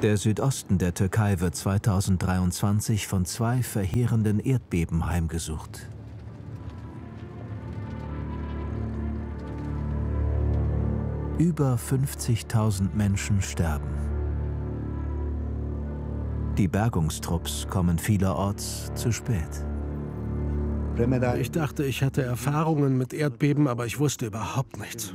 Der Südosten der Türkei wird 2023 von 2 verheerenden Erdbeben heimgesucht. Über 50.000 Menschen sterben. Die Bergungstrupps kommen vielerorts zu spät. Ich dachte, ich hätte Erfahrungen mit Erdbeben, aber ich wusste überhaupt nichts.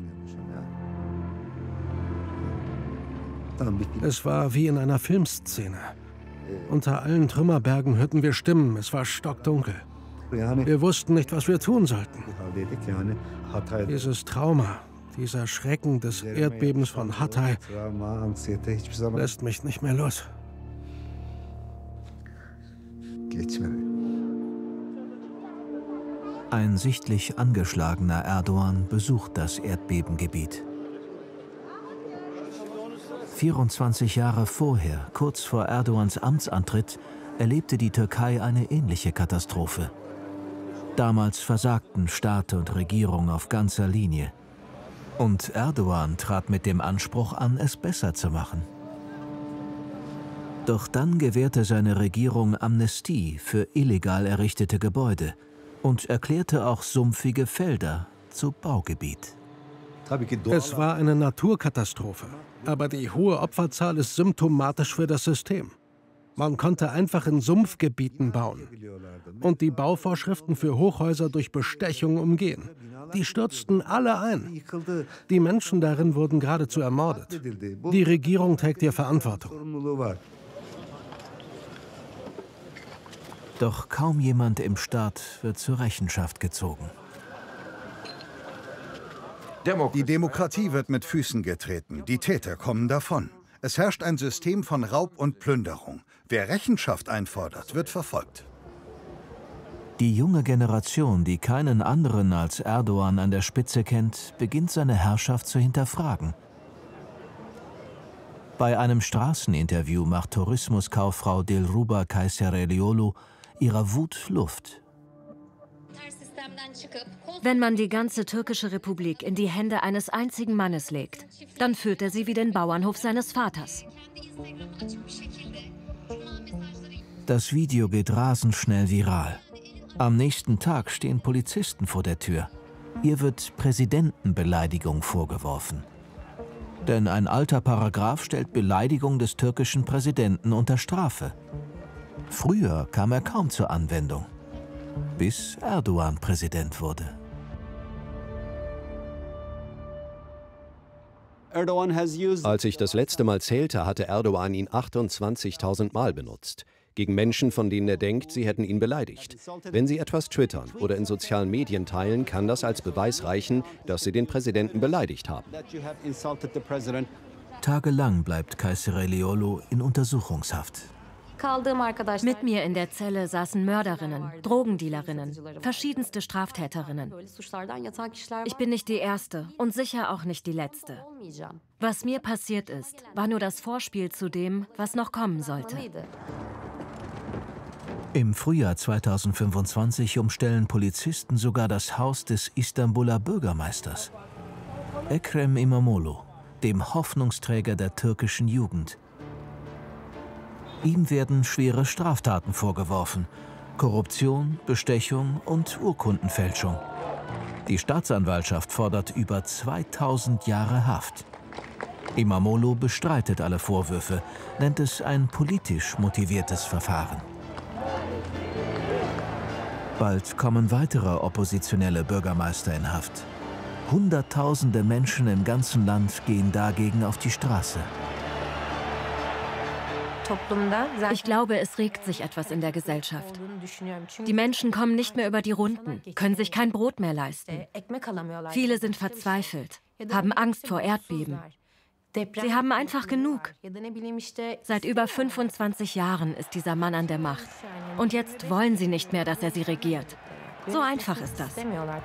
Es war wie in einer Filmszene. Unter allen Trümmerbergen hörten wir Stimmen. Es war stockdunkel. Wir wussten nicht, was wir tun sollten. Dieses Trauma, dieser Schrecken des Erdbebens von Hatay lässt mich nicht mehr los. Ein sichtlich angeschlagener Erdoğan besucht das Erdbebengebiet. 24 Jahre vorher, kurz vor Erdoğans Amtsantritt, erlebte die Türkei eine ähnliche Katastrophe. Damals versagten Staat und Regierung auf ganzer Linie. Und Erdoğan trat mit dem Anspruch an, es besser zu machen. Doch dann gewährte seine Regierung Amnestie für illegal errichtete Gebäude und erklärte auch sumpfige Felder zu Baugebiet. Es war eine Naturkatastrophe, aber die hohe Opferzahl ist symptomatisch für das System. Man konnte einfach in Sumpfgebieten bauen und die Bauvorschriften für Hochhäuser durch Bestechung umgehen. Die stürzten alle ein. Die Menschen darin wurden geradezu ermordet. Die Regierung trägt hier Verantwortung. Doch kaum jemand im Staat wird zur Rechenschaft gezogen. Die Demokratie wird mit Füßen getreten. Die Täter kommen davon. Es herrscht ein System von Raub und Plünderung. Wer Rechenschaft einfordert, wird verfolgt. Die junge Generation, die keinen anderen als Erdoğan an der Spitze kennt, beginnt seine Herrschaft zu hinterfragen. Bei einem Straßeninterview macht Tourismuskauffrau Dilruba Kayserilioglu ihrer Wut Luft. Wenn man die ganze türkische Republik in die Hände eines einzigen Mannes legt, dann führt er sie wie den Bauernhof seines Vaters. Das Video geht rasend schnell viral. Am nächsten Tag stehen Polizisten vor der Tür. Ihr wird Präsidentenbeleidigung vorgeworfen. Denn ein alter Paragraph stellt Beleidigung des türkischen Präsidenten unter Strafe. Früher kam er kaum zur Anwendung, bis Erdoğan Präsident wurde. Als ich das letzte Mal zählte, hatte Erdoğan ihn 28.000 Mal benutzt. Gegen Menschen, von denen er denkt, sie hätten ihn beleidigt. Wenn sie etwas twittern oder in sozialen Medien teilen, kann das als Beweis reichen, dass sie den Präsidenten beleidigt haben. Tagelang bleibt Kayserilioglu in Untersuchungshaft. Mit mir in der Zelle saßen Mörderinnen, Drogendealerinnen, verschiedenste Straftäterinnen. Ich bin nicht die Erste und sicher auch nicht die Letzte. Was mir passiert ist, war nur das Vorspiel zu dem, was noch kommen sollte. Im Frühjahr 2025 umstellen Polizisten sogar das Haus des Istanbuler Bürgermeisters. Ekrem İmamoğlu, dem Hoffnungsträger der türkischen Jugend. Ihm werden schwere Straftaten vorgeworfen: Korruption, Bestechung und Urkundenfälschung. Die Staatsanwaltschaft fordert über 2000 Jahre Haft. İmamoğlu bestreitet alle Vorwürfe, nennt es ein politisch motiviertes Verfahren. Bald kommen weitere oppositionelle Bürgermeister in Haft. Hunderttausende Menschen im ganzen Land gehen dagegen auf die Straße. Ich glaube, es regt sich etwas in der Gesellschaft. Die Menschen kommen nicht mehr über die Runden, können sich kein Brot mehr leisten. Viele sind verzweifelt, haben Angst vor Erdbeben. Sie haben einfach genug. Seit über 25 Jahren ist dieser Mann an der Macht. Und jetzt wollen sie nicht mehr, dass er sie regiert. So einfach ist das.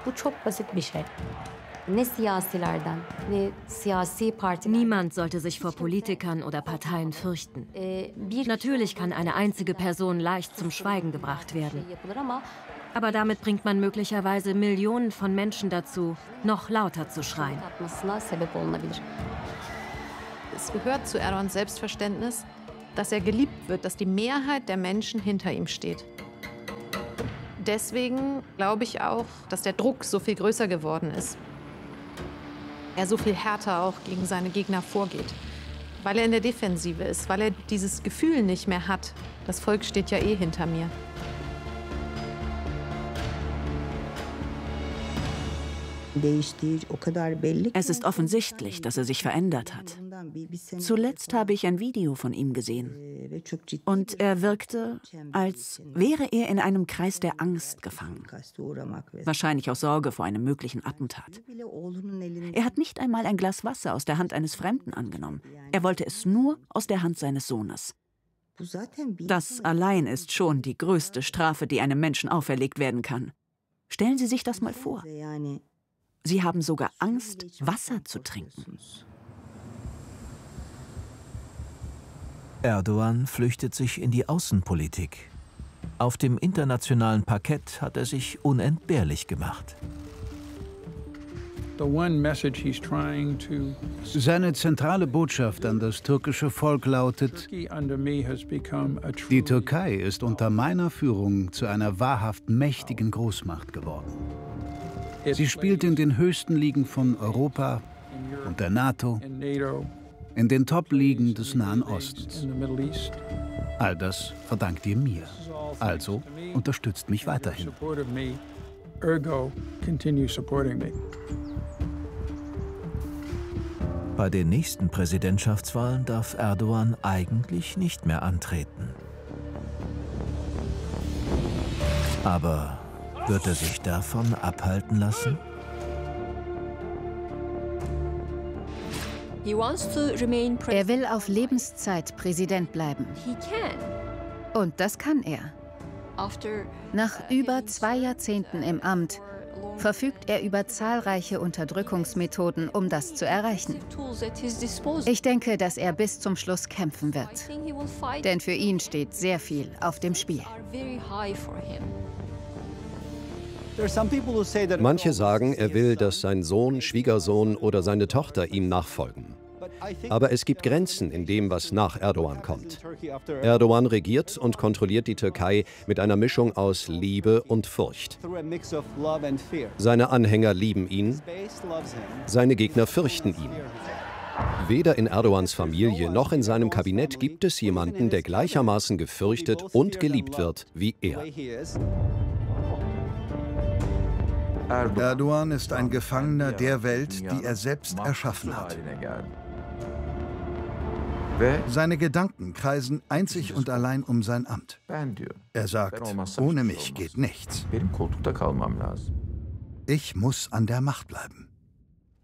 Niemand sollte sich vor Politikern oder Parteien fürchten. Natürlich kann eine einzige Person leicht zum Schweigen gebracht werden. Aber damit bringt man möglicherweise Millionen von Menschen dazu, noch lauter zu schreien. Es gehört zu Erdogans Selbstverständnis, dass er geliebt wird, dass die Mehrheit der Menschen hinter ihm steht. Deswegen glaube ich auch, dass der Druck so viel größer geworden ist. Er so viel härter auch gegen seine Gegner vorgeht. Weil er in der Defensive ist, weil er dieses Gefühl nicht mehr hat. Das Volk steht ja eh hinter mir. Es ist offensichtlich, dass er sich verändert hat. Zuletzt habe ich ein Video von ihm gesehen. Und er wirkte, als wäre er in einem Kreis der Angst gefangen. Wahrscheinlich aus Sorge vor einem möglichen Attentat. Er hat nicht einmal ein Glas Wasser aus der Hand eines Fremden angenommen. Er wollte es nur aus der Hand seines Sohnes. Das allein ist schon die größte Strafe, die einem Menschen auferlegt werden kann. Stellen Sie sich das mal vor. Sie haben sogar Angst, Wasser zu trinken. Erdogan flüchtet sich in die Außenpolitik. Auf dem internationalen Parkett hat er sich unentbehrlich gemacht. Seine zentrale Botschaft an das türkische Volk lautet: Die Türkei ist unter meiner Führung zu einer wahrhaft mächtigen Großmacht geworden. Sie spielt in den höchsten Ligen von Europa und der NATO, in den Top-Ligen des Nahen Ostens. All das verdankt ihr mir. Also unterstützt mich weiterhin. Bei den nächsten Präsidentschaftswahlen darf Erdogan eigentlich nicht mehr antreten. Aber wird er sich davon abhalten lassen? Er will auf Lebenszeit Präsident bleiben. Und das kann er. Nach über 2 Jahrzehnten im Amt verfügt er über zahlreiche Unterdrückungsmethoden, um das zu erreichen. Ich denke, dass er bis zum Schluss kämpfen wird. Denn für ihn steht sehr viel auf dem Spiel. Manche sagen, er will, dass sein Sohn, Schwiegersohn oder seine Tochter ihm nachfolgen. Aber es gibt Grenzen in dem, was nach Erdogan kommt. Erdogan regiert und kontrolliert die Türkei mit einer Mischung aus Liebe und Furcht. Seine Anhänger lieben ihn, seine Gegner fürchten ihn. Weder in Erdogans Familie noch in seinem Kabinett gibt es jemanden, der gleichermaßen gefürchtet und geliebt wird wie er. Erdogan ist ein Gefangener der Welt, die er selbst erschaffen hat. Seine Gedanken kreisen einzig und allein um sein Amt. Er sagt, ohne mich geht nichts. Ich muss an der Macht bleiben.